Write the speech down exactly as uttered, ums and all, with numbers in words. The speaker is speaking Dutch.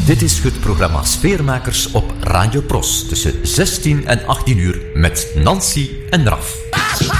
Dit is het programma Sfeermakers op Radio Pros tussen zestien en achttien uur met Nancy en Raf.